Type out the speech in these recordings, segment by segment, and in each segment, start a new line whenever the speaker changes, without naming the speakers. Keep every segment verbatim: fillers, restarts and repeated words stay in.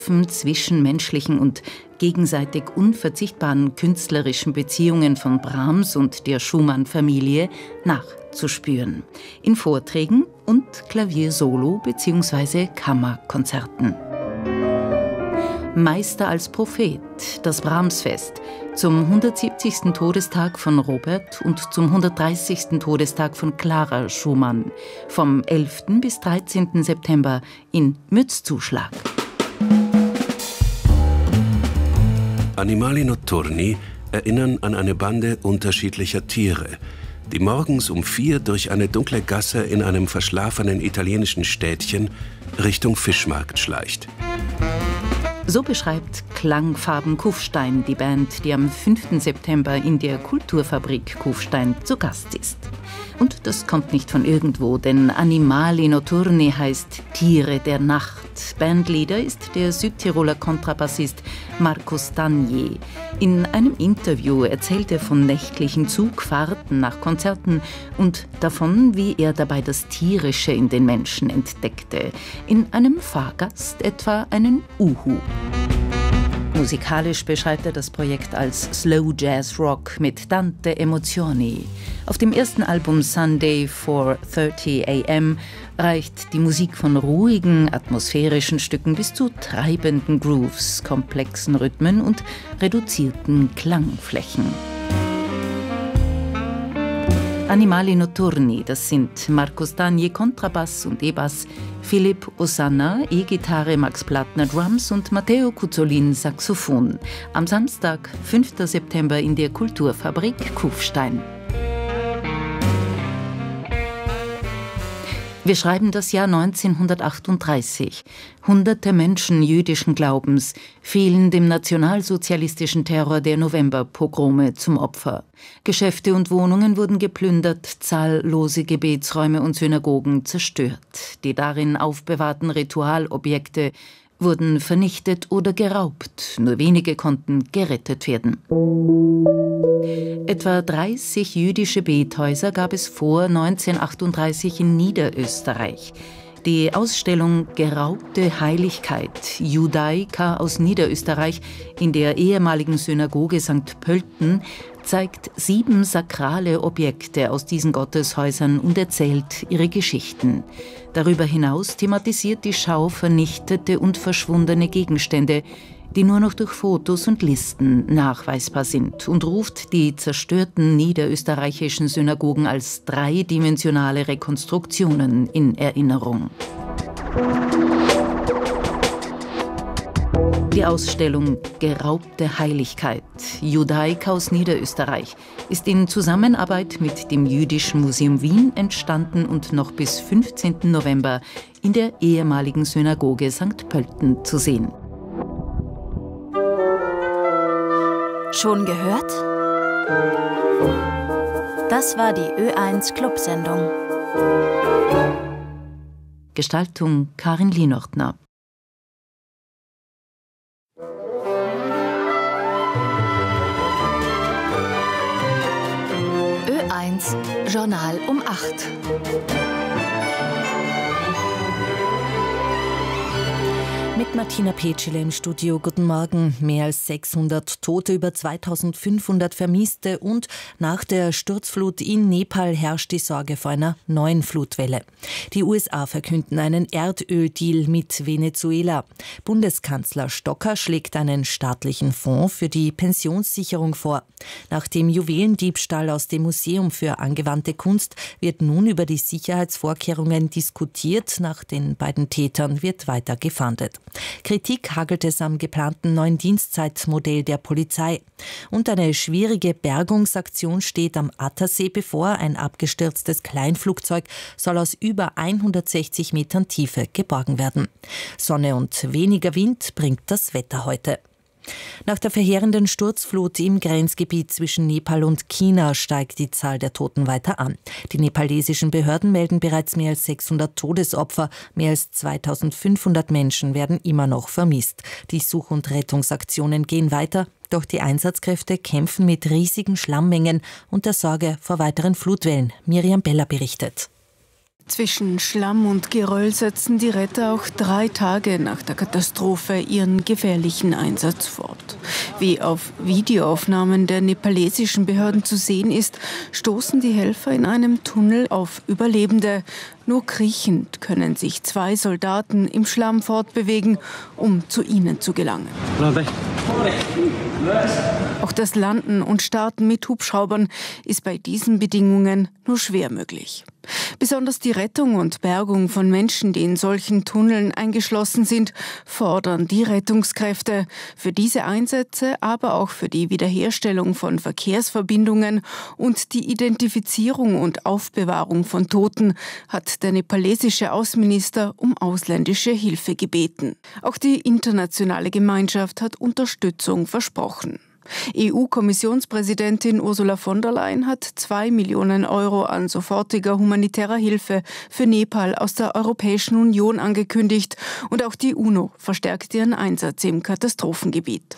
zwischenmenschlichen und gegenseitig unverzichtbaren künstlerischen Beziehungen von Brahms und der Schumann-Familie nachzuspüren. In Vorträgen und Klaviersolo- bzw. Kammerkonzerten. Meister als Prophet, das Brahmsfest, zum hundertsiebzigsten Todestag von Robert und zum hundertdreißigsten Todestag von Clara Schumann, vom elften bis dreizehnten September in Mützzuschlag.
Animali Notturni erinnern an eine Bande unterschiedlicher Tiere, die morgens um vier durch eine dunkle Gasse in einem verschlafenen italienischen Städtchen Richtung Fischmarkt schleicht.
So beschreibt Klangfarben Kufstein die Band, die am fünften September in der Kulturfabrik Kufstein zu Gast ist. Und das kommt nicht von irgendwo, denn Animali Notturni heißt Tiere der Nacht. Bandleader ist der Südtiroler Kontrabassist Markus Danier. In einem Interview erzählt er von nächtlichen Zugfahrten nach Konzerten und davon, wie er dabei das Tierische in den Menschen entdeckte. In einem Fahrgast etwa einen Uhu. Musikalisch beschreibt er das Projekt als Slow Jazz Rock mit tante emozioni. Auf dem ersten Album Sunday four thirty a m reicht die Musik von ruhigen, atmosphärischen Stücken bis zu treibenden Grooves, komplexen Rhythmen und reduzierten Klangflächen. Animali Notturni, das sind Markus Danier Kontrabass und E-Bass, Philipp Osanna E-Gitarre, Max Plattner Drums und Matteo Cuzzolin Saxophon. Am Samstag, fünften September in der Kulturfabrik Kufstein. Wir schreiben das Jahr neunzehnhundertachtunddreißig. Hunderte Menschen jüdischen Glaubens fielen dem nationalsozialistischen Terror der Novemberpogrome zum Opfer. Geschäfte und Wohnungen wurden geplündert, zahllose Gebetsräume und Synagogen zerstört. Die darin aufbewahrten Ritualobjekte wurden vernichtet oder geraubt. Nur wenige konnten gerettet werden. Etwa dreißig jüdische Bethäuser gab es vor neunzehnhundertachtunddreißig in Niederösterreich. Die Ausstellung Geraubte Heiligkeit, Judaika aus Niederösterreich in der ehemaligen Synagoge Sankt Pölten zeigt sieben sakrale Objekte aus diesen Gotteshäusern und erzählt ihre Geschichten. Darüber hinaus thematisiert die Schau vernichtete und verschwundene Gegenstände, die nur noch durch Fotos und Listen nachweisbar sind, und ruft die zerstörten niederösterreichischen Synagogen als dreidimensionale Rekonstruktionen in Erinnerung. Die Ausstellung Geraubte Heiligkeit, Judaika aus Niederösterreich, ist in Zusammenarbeit mit dem Jüdischen Museum Wien entstanden und noch bis fünfzehnten November in der ehemaligen Synagoge Sankt Pölten zu sehen.
Schon gehört? Das war die Ö eins Clubsendung.
Gestaltung Karin Lienordner.
Ö eins Journal um acht.
Mit Martina Petschele im Studio. Guten Morgen. Mehr als sechshundert Tote, über zweitausendfünfhundert Vermisste und nach der Sturzflut in Nepal herrscht die Sorge vor einer neuen Flutwelle. Die U S A verkünden einen Erdöldeal mit Venezuela. Bundeskanzler Stocker schlägt einen staatlichen Fonds für die Pensionssicherung vor. Nach dem Juwelendiebstahl aus dem Museum für angewandte Kunst wird nun über die Sicherheitsvorkehrungen diskutiert. Nach den beiden Tätern wird weiter gefahndet. Kritik hagelt es am geplanten neuen Dienstzeitmodell der Polizei. Und eine schwierige Bergungsaktion steht am Attersee bevor. Ein abgestürztes Kleinflugzeug soll aus über hundertsechzig Metern Tiefe geborgen werden. Sonne und weniger Wind bringt das Wetter heute. Nach der verheerenden Sturzflut im Grenzgebiet zwischen Nepal und China steigt die Zahl der Toten weiter an. Die nepalesischen Behörden melden bereits mehr als sechshundert Todesopfer. Mehr als zweitausendfünfhundert Menschen werden immer noch vermisst. Die Such- und Rettungsaktionen gehen weiter, doch die Einsatzkräfte kämpfen mit riesigen Schlammmengen und der Sorge vor weiteren Flutwellen. Miriam Beller berichtet.
Zwischen Schlamm und Geröll setzen die Retter auch drei Tage nach der Katastrophe ihren gefährlichen Einsatz fort. Wie auf Videoaufnahmen der nepalesischen Behörden zu sehen ist, stoßen die Helfer in einem Tunnel auf Überlebende. Nur kriechend können sich zwei Soldaten im Schlamm fortbewegen, um zu ihnen zu gelangen. Auch das Landen und Starten mit Hubschraubern ist bei diesen Bedingungen nur schwer möglich. Besonders die Rettung und Bergung von Menschen, die in solchen Tunneln eingeschlossen sind, fordern die Rettungskräfte. Für diese Einsätze, aber auch für die Wiederherstellung von Verkehrsverbindungen und die Identifizierung und Aufbewahrung von Toten hat der nepalesische Außenminister um ausländische Hilfe gebeten. Auch die internationale Gemeinschaft hat Unterstützung versprochen. E U-Kommissionspräsidentin Ursula von der Leyen hat zwei Millionen Euro an sofortiger humanitärer Hilfe für Nepal aus der Europäischen Union angekündigt. Und auch die UNO verstärkt ihren Einsatz im Katastrophengebiet.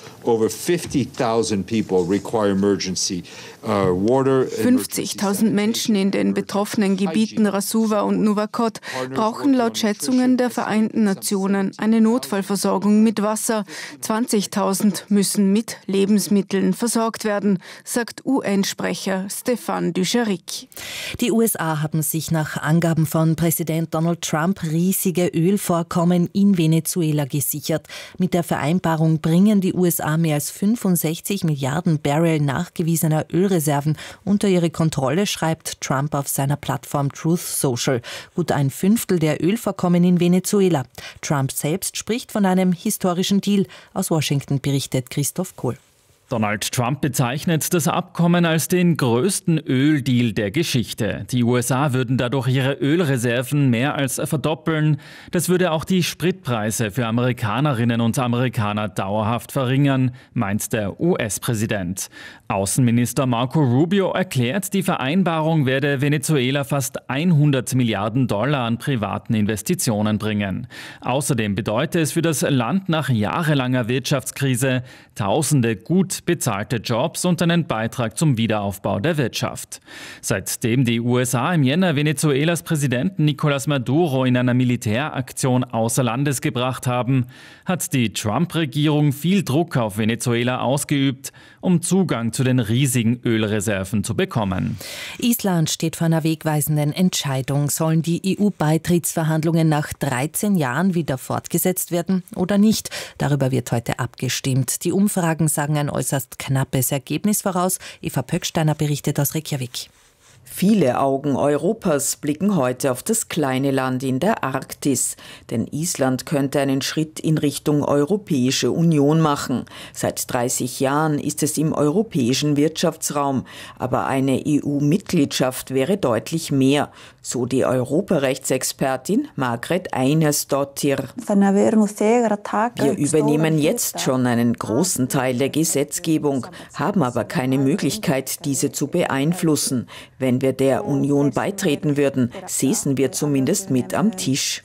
fünfzigtausend Menschen in den betroffenen Gebieten Rasuwa und Nuwakot brauchen laut Schätzungen der Vereinten Nationen eine Notfallversorgung mit Wasser. zwanzigtausend müssen mit Lebensmitteln versorgt werden, sagt U N-Sprecher Stéphane Dujarric.
Die U S A haben sich nach Angaben von Präsident Donald Trump riesige Ölvorkommen in Venezuela gesichert. Mit der Vereinbarung bringen die U S A mehr als fünfundsechzig Milliarden Barrel nachgewiesener Ölreserven unter ihre Kontrolle, schreibt Trump auf seiner Plattform Truth Social. Gut ein Fünftel der Ölvorkommen in Venezuela. Trump selbst spricht von einem historischen Deal. Aus Washington berichtet Christoph Kohl.
Donald Trump bezeichnet das Abkommen als den größten Öldeal der Geschichte. Die U S A würden dadurch ihre Ölreserven mehr als verdoppeln. Das würde auch die Spritpreise für Amerikanerinnen und Amerikaner dauerhaft verringern, meint der U S-Präsident. Außenminister Marco Rubio erklärt, die Vereinbarung werde Venezuela fast hundert Milliarden Dollar an privaten Investitionen bringen. Außerdem bedeutet es für das Land nach jahrelanger Wirtschaftskrise Tausende gut bezahlte Jobs und einen Beitrag zum Wiederaufbau der Wirtschaft. Seitdem die U S A im Jänner Venezuelas Präsidenten Nicolás Maduro in einer Militäraktion außer Landes gebracht haben, hat die Trump-Regierung viel Druck auf Venezuela ausgeübt, um Zugang zu den riesigen Ölreserven zu bekommen.
Island steht vor einer wegweisenden Entscheidung. Sollen die E U-Beitrittsverhandlungen nach dreizehn Jahren wieder fortgesetzt werden oder nicht? Darüber wird heute abgestimmt. Die Umfragen sagen ein äußerst knappes Ergebnis voraus. Eva Pöcksteiner berichtet aus Reykjavik.
Viele Augen Europas blicken heute auf das kleine Land in der Arktis. Denn Island könnte einen Schritt in Richtung Europäische Union machen. Seit dreißig Jahren ist es im europäischen Wirtschaftsraum. Aber eine E U-Mitgliedschaft wäre deutlich mehr. So die Europarechtsexpertin Margrét Einarsdóttir. Wir übernehmen jetzt schon einen großen Teil der Gesetzgebung, haben aber keine Möglichkeit, diese zu beeinflussen. Wenn wir der Union beitreten würden, säßen wir zumindest mit am Tisch.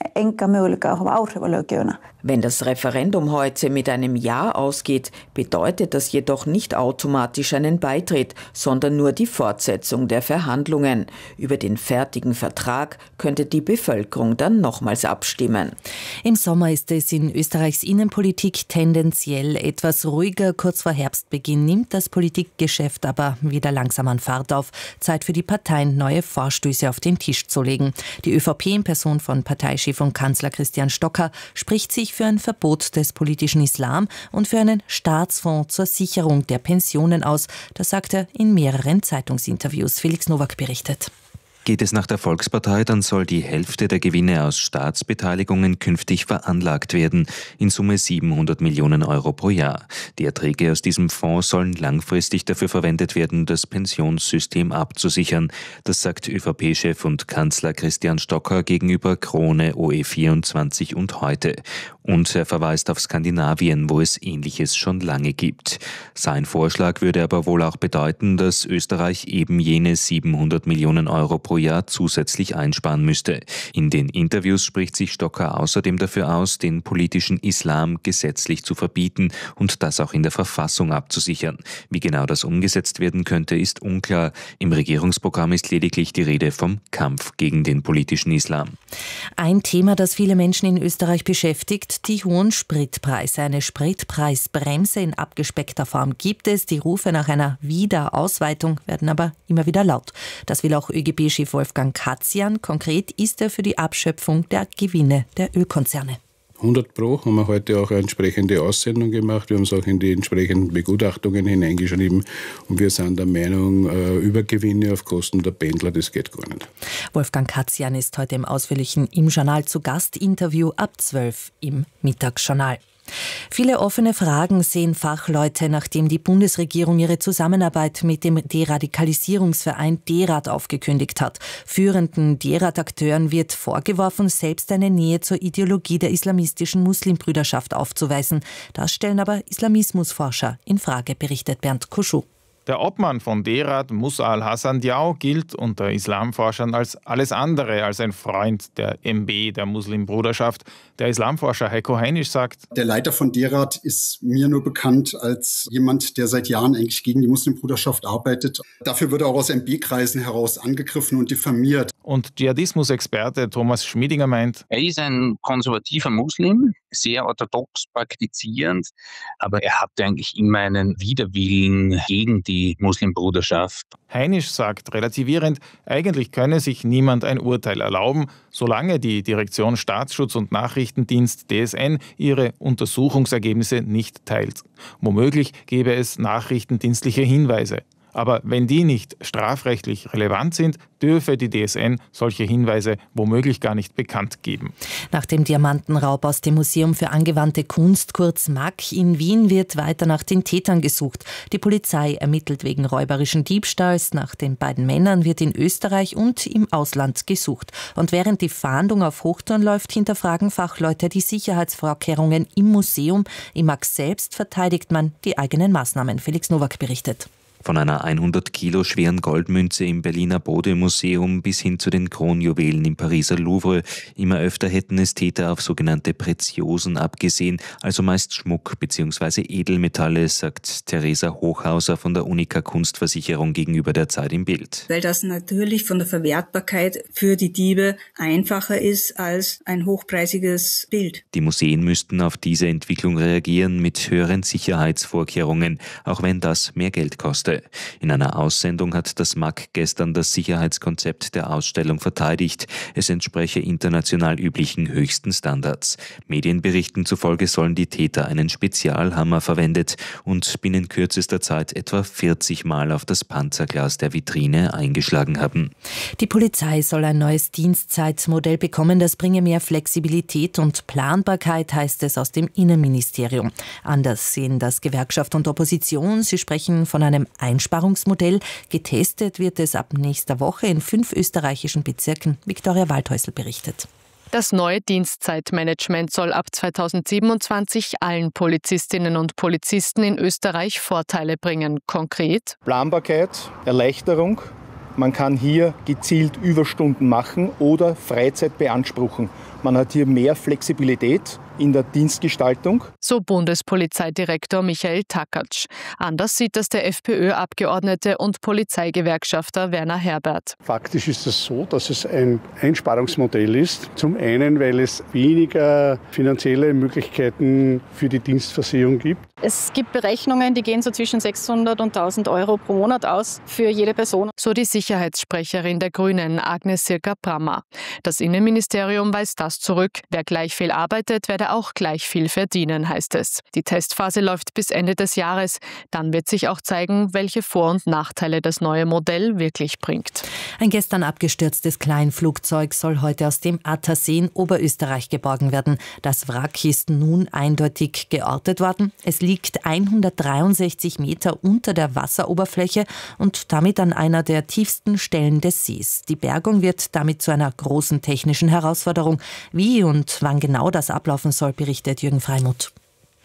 Wenn das Referendum heute mit einem Ja ausgeht, bedeutet das jedoch nicht automatisch einen Beitritt, sondern nur die Fortsetzung der Verhandlungen. Über den fertigen Vertrag könnte die Bevölkerung dann nochmals abstimmen.
Im Sommer ist es in Österreichs Innenpolitik tendenziell etwas ruhiger. Kurz vor Herbstbeginn nimmt das Politikgeschäft aber wieder langsam an Fahrt auf. Zeit für die Parteien, neue Vorstöße auf den Tisch zu legen. Die ÖVP in Person von Parteichef und Kanzler Christian Stocker spricht sich für ein Verbot des politischen Islam und für einen Staatsfonds zur Sicherung der Pensionen aus. Das sagt er in mehreren Zeitungsinterviews. Felix Nowak berichtet.
Geht es nach der Volkspartei, dann soll die Hälfte der Gewinne aus Staatsbeteiligungen künftig veranlagt werden, in Summe siebenhundert Millionen Euro pro Jahr. Die Erträge aus diesem Fonds sollen langfristig dafür verwendet werden, das Pensionssystem abzusichern. Das sagt ÖVP-Chef und Kanzler Christian Stocker gegenüber Krone, O E vierundzwanzig und Heute. Und er verweist auf Skandinavien, wo es Ähnliches schon lange gibt. Sein Vorschlag würde aber wohl auch bedeuten, dass Österreich eben jene siebenhundert Millionen Euro pro Jahr zusätzlich einsparen müsste. In den Interviews spricht sich Stocker außerdem dafür aus, den politischen Islam gesetzlich zu verbieten und das auch in der Verfassung abzusichern. Wie genau das umgesetzt werden könnte, ist unklar. Im Regierungsprogramm ist lediglich die Rede vom Kampf gegen den politischen Islam.
Ein Thema, das viele Menschen in Österreich beschäftigt, die hohen Spritpreise. Eine Spritpreisbremse in abgespeckter Form gibt es. Die Rufe nach einer Wiederausweitung werden aber immer wieder laut. Das will auch ÖGB-Chef Wolfgang Katzian. Konkret ist er für die Abschöpfung der Gewinne der Ölkonzerne.
hundert Pro haben wir heute auch eine entsprechende Aussendung gemacht. Wir haben es auch in die entsprechenden Begutachtungen hineingeschrieben. Und wir sind der Meinung, Übergewinne auf Kosten der Pendler, das geht gar nicht.
Wolfgang Katzian ist heute im ausführlichen Im Journal zu Gast. Interview ab zwölf im Mittagsjournal. Viele offene Fragen sehen Fachleute, nachdem die Bundesregierung ihre Zusammenarbeit mit dem Deradikalisierungsverein DERAD aufgekündigt hat. Führenden DERAD-Akteuren wird vorgeworfen, selbst eine Nähe zur Ideologie der islamistischen Muslimbrüderschaft aufzuweisen. Das stellen aber Islamismusforscher in Frage, berichtet Bernd Kuschu.
Der Obmann von DERAD, Musa al-Hassan Diaw, gilt unter Islamforschern als alles andere als ein Freund der M B, der Muslimbruderschaft. Der Islamforscher Heiko Heinisch sagt:
Der Leiter von DERAD ist mir nur bekannt als jemand, der seit Jahren eigentlich gegen die Muslimbruderschaft arbeitet. Dafür wird er auch aus M B-Kreisen heraus angegriffen und diffamiert.
Und Dschihadismus-Experte Thomas Schmiedinger meint:
Er ist ein konservativer Muslim, sehr orthodox praktizierend, aber er hatte eigentlich immer einen Widerwillen gegen die Muslimbruderschaft.
Heinisch sagt relativierend, eigentlich könne sich niemand ein Urteil erlauben, solange die Direktion Staatsschutz und Nachrichtendienst D S N ihre Untersuchungsergebnisse nicht teilt. Womöglich gäbe es nachrichtendienstliche Hinweise. Aber wenn die nicht strafrechtlich relevant sind, dürfe die D S N solche Hinweise womöglich gar nicht bekannt geben.
Nach dem Diamantenraub aus dem Museum für angewandte Kunst, kurz M A K, in Wien wird weiter nach den Tätern gesucht. Die Polizei ermittelt wegen räuberischen Diebstahls. Nach den beiden Männern wird in Österreich und im Ausland gesucht. Und während die Fahndung auf Hochtouren läuft, hinterfragen Fachleute die Sicherheitsvorkehrungen im Museum. Im M A K selbst verteidigt man die eigenen Maßnahmen. Felix Nowak berichtet.
Von einer hundert Kilo schweren Goldmünze im Berliner Bode-Museum bis hin zu den Kronjuwelen im Pariser Louvre. Immer öfter hätten es Täter auf sogenannte Preziosen abgesehen, also meist Schmuck bzw. Edelmetalle, sagt Theresa Hochhauser von der Unica Kunstversicherung gegenüber der Zeit im Bild.
Weil das natürlich von der Verwertbarkeit für die Diebe einfacher ist als ein hochpreisiges Bild.
Die Museen müssten auf diese Entwicklung reagieren mit höheren Sicherheitsvorkehrungen, auch wenn das mehr Geld kostet. In einer Aussendung hat das M A K gestern das Sicherheitskonzept der Ausstellung verteidigt. Es entspreche international üblichen höchsten Standards. Medienberichten zufolge sollen die Täter einen Spezialhammer verwendet und binnen kürzester Zeit etwa vierzig Mal auf das Panzerglas der Vitrine eingeschlagen haben.
Die Polizei soll ein neues Dienstzeitmodell bekommen, das bringe mehr Flexibilität und Planbarkeit, heißt es aus dem Innenministerium. Anders sehen das Gewerkschaft und Opposition. Sie sprechen von einem Einsparungsmodell. Getestet wird es ab nächster Woche in fünf österreichischen Bezirken. Viktoria Waldhäusl berichtet.
Das neue Dienstzeitmanagement soll ab zweitausendsiebenundzwanzig allen Polizistinnen und Polizisten in Österreich Vorteile bringen. Konkret:
Planbarkeit, Erleichterung. Man kann hier gezielt Überstunden machen oder Freizeit beanspruchen. Man hat hier mehr Flexibilität in der Dienstgestaltung.
So Bundespolizeidirektor Michael Takatsch. Anders sieht das der FPÖ-Abgeordnete und Polizeigewerkschafter Werner Herbert.
Faktisch ist es so, dass es ein Einsparungsmodell ist. Zum einen, weil es weniger finanzielle Möglichkeiten für die Dienstversehung gibt.
Es gibt Berechnungen, die gehen so zwischen sechshundert und tausend Euro pro Monat aus für jede Person.
So die Sicherheitssprecherin der Grünen, Agnes Sirka-Brammer. Das Innenministerium weist das zurück. Wer gleich viel arbeitet, werde auch gleich viel verdienen, heißt es. Die Testphase läuft bis Ende des Jahres. Dann wird sich auch zeigen, welche Vor- und Nachteile das neue Modell wirklich bringt.
Ein gestern abgestürztes Kleinflugzeug soll heute aus dem Attersee in Oberösterreich geborgen werden. Das Wrack ist nun eindeutig geortet worden. Es liegt hundertdreiundsechzig Meter unter der Wasseroberfläche und damit an einer der tiefsten Stellen des Sees. Die Bergung wird damit zu einer großen technischen Herausforderung. Wie und wann genau das ablaufen soll, berichtet Jürgen Freimuth.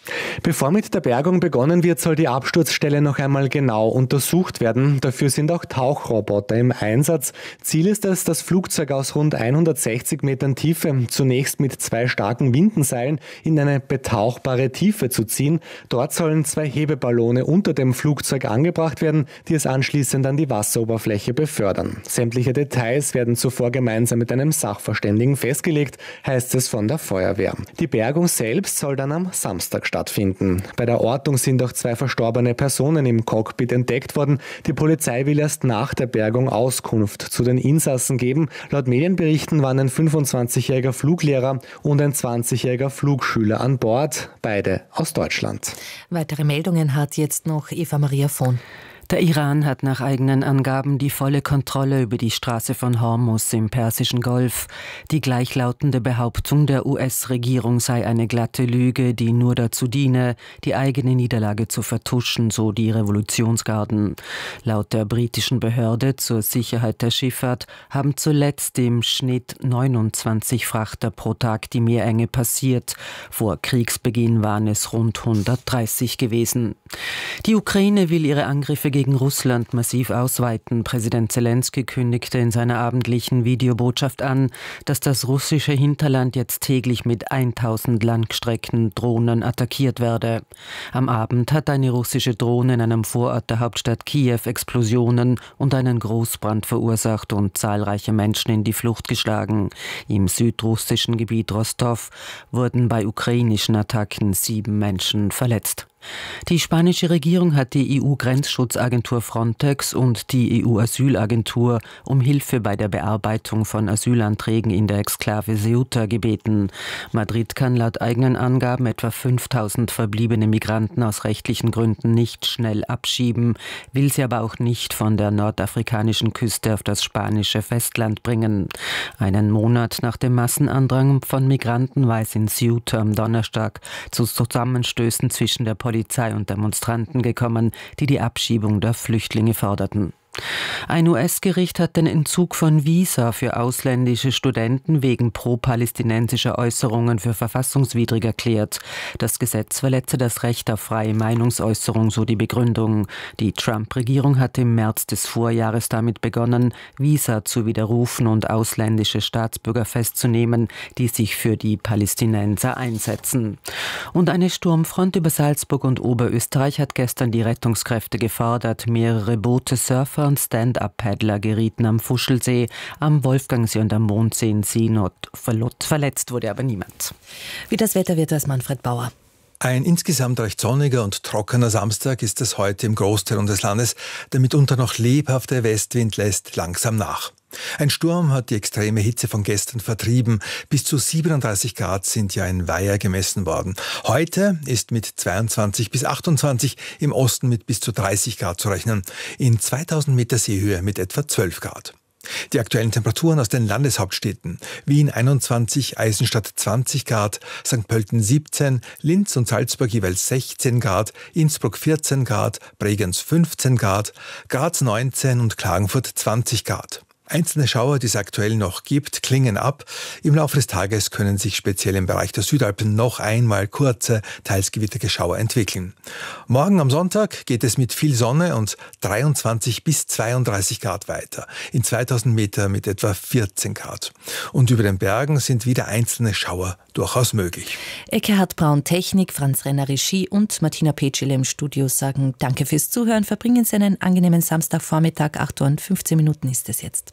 Bevor mit der Bergung begonnen wird, soll die Absturzstelle noch einmal genau untersucht werden. Dafür sind auch Tauchroboter im Einsatz. Ziel ist es, das Flugzeug aus rund hundertsechzig Metern Tiefe zunächst mit zwei starken Windenseilen in eine betauchbare Tiefe zu ziehen. Dort sollen zwei Hebeballone unter dem Flugzeug angebracht werden, die es anschließend an die Wasseroberfläche befördern. Sämtliche Details werden zuvor gemeinsam mit einem Sachverständigen festgelegt, heißt es von der Feuerwehr. Die Bergung selbst soll dann am Samstag stattfinden. Bei der Ortung sind auch zwei verstorbene Personen im Cockpit entdeckt worden. Die Polizei will erst nach der Bergung Auskunft zu den Insassen geben. Laut Medienberichten waren ein fünfundzwanzigjähriger Fluglehrer und ein zwanzigjähriger Flugschüler an Bord, beide aus Deutschland.
Weitere Meldungen hat jetzt noch Eva Maria Vohn.
Der Iran hat nach eigenen Angaben die volle Kontrolle über die Straße von Hormuz im Persischen Golf. Die gleichlautende Behauptung der U S-Regierung sei eine glatte Lüge, die nur dazu diene, die eigene Niederlage zu vertuschen, so die Revolutionsgarden. Laut der britischen Behörde zur Sicherheit der Schifffahrt haben zuletzt im Schnitt neunundzwanzig Frachter pro Tag die Meerenge passiert. Vor Kriegsbeginn waren es rund hundertdreißig gewesen. Die Ukraine will ihre Angriffe gegen Russland massiv ausweiten. Präsident Zelensky kündigte in seiner abendlichen Videobotschaft an, dass das russische Hinterland jetzt täglich mit tausend Langstreckendrohnen attackiert werde. Am Abend hat eine russische Drohne in einem Vorort der Hauptstadt Kiew Explosionen und einen Großbrand verursacht und zahlreiche Menschen in die Flucht geschlagen. Im südrussischen Gebiet Rostov wurden bei ukrainischen Attacken sieben Menschen verletzt. Die spanische Regierung hat die E U-Grenzschutzagentur Frontex und die E U-Asylagentur um Hilfe bei der Bearbeitung von Asylanträgen in der Exklave Ceuta gebeten. Madrid kann laut eigenen Angaben etwa fünftausend verbliebene Migranten aus rechtlichen Gründen nicht schnell abschieben, will sie aber auch nicht von der nordafrikanischen Küste auf das spanische Festland bringen. Einen Monat nach dem Massenandrang von Migranten war es in Ceuta am Donnerstag zu Zusammenstößen zwischen der Polizei Polizei und Demonstranten gekommen, die die Abschiebung der Flüchtlinge forderten. Ein U S-Gericht hat den Entzug von Visa für ausländische Studenten wegen pro-palästinensischer Äußerungen für verfassungswidrig erklärt. Das Gesetz verletze das Recht auf freie Meinungsäußerung, so die Begründung. Die Trump-Regierung hatte im März des Vorjahres damit begonnen, Visa zu widerrufen und ausländische Staatsbürger festzunehmen, die sich für die Palästinenser einsetzen. Und eine Sturmfront über Salzburg und Oberösterreich hat gestern die Rettungskräfte gefordert. Mehrere Boote, Surfer und Stand-Up-Paddler gerieten am Fuschelsee, am Wolfgangsee und am Mondsee in Seenot. Verletzt wurde aber niemand.
Wie das Wetter wird, weiß Manfred Bauer.
Ein insgesamt recht sonniger und trockener Samstag ist es heute im Großteil unseres Landes. Der mitunter noch lebhafte Westwind lässt langsam nach. Ein Sturm hat die extreme Hitze von gestern vertrieben. Bis zu siebenunddreißig Grad sind ja in Weiher gemessen worden. Heute ist mit zweiundzwanzig bis achtundzwanzig, im Osten mit bis zu dreißig Grad zu rechnen. In zweitausend Meter Seehöhe mit etwa zwölf Grad. Die aktuellen Temperaturen aus den Landeshauptstädten: Wien einundzwanzig, Eisenstadt zwanzig Grad, Sankt Pölten siebzehn, Linz und Salzburg jeweils sechzehn Grad, Innsbruck vierzehn Grad, Bregenz fünfzehn Grad, Graz neunzehn und Klagenfurt zwanzig Grad. Einzelne Schauer, die es aktuell noch gibt, klingen ab. Im Laufe des Tages können sich speziell im Bereich der Südalpen noch einmal kurze, teils gewitterige Schauer entwickeln. Morgen am Sonntag geht es mit viel Sonne und dreiundzwanzig bis zweiunddreißig Grad weiter. In zweitausend Meter mit etwa vierzehn Grad. Und über den Bergen sind wieder einzelne Schauer durchaus möglich.
Eckhard Braun Technik, Franz Renner Regie und Martina Petschele im Studio sagen Danke fürs Zuhören. Verbringen Sie einen angenehmen Samstagvormittag. acht Uhr und fünfzehn Minuten ist es jetzt.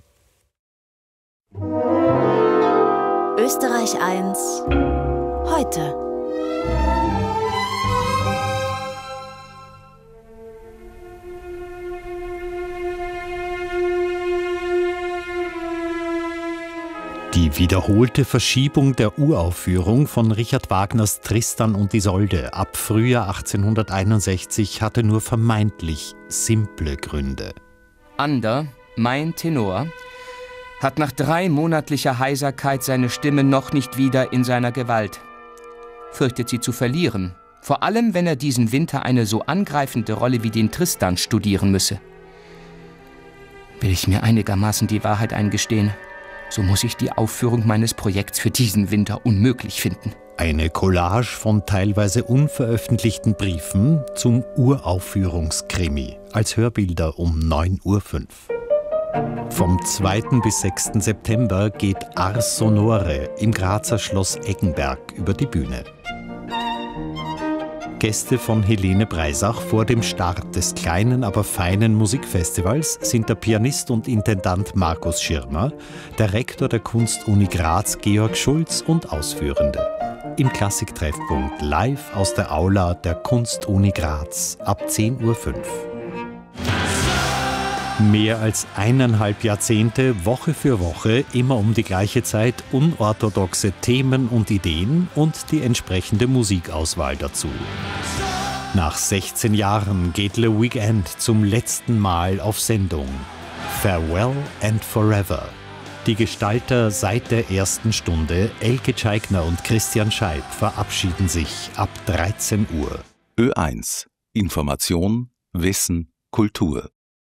Österreich eins heute.
Die wiederholte Verschiebung der Uraufführung von Richard Wagners Tristan und Isolde ab Frühjahr achtzehnhunderteinundsechzig hatte nur vermeintlich simple Gründe.
Ander, mein Tenor, hat nach dreimonatlicher Heiserkeit seine Stimme noch nicht wieder in seiner Gewalt. Fürchtet sie zu verlieren, vor allem wenn er diesen Winter eine so angreifende Rolle wie den Tristan studieren müsse. Will ich mir einigermaßen die Wahrheit eingestehen, so muss ich die Aufführung meines Projekts für diesen Winter unmöglich finden.
Eine Collage von teilweise unveröffentlichten Briefen zum Uraufführungskrimi als Hörbilder um neun Uhr fünf. Vom zweiten bis sechsten September geht Ars Sonore im Grazer Schloss Eggenberg über die Bühne. Gäste von Helene Breisach vor dem Start des kleinen, aber feinen Musikfestivals sind der Pianist und Intendant Markus Schirmer, der Rektor der Kunstuni Graz Georg Schulz und Ausführende. Im Klassiktreffpunkt live aus der Aula der Kunstuni Graz ab zehn Uhr fünf. Mehr als eineinhalb Jahrzehnte, Woche für Woche, immer um die gleiche Zeit, unorthodoxe Themen und Ideen und die entsprechende Musikauswahl dazu. Nach sechzehn Jahren geht Le Weekend zum letzten Mal auf Sendung. Farewell and Forever. Die Gestalter seit der ersten Stunde, Elke Tscheigner und Christian Scheib, verabschieden sich ab dreizehn Uhr.
Ö eins. Information, Wissen, Kultur.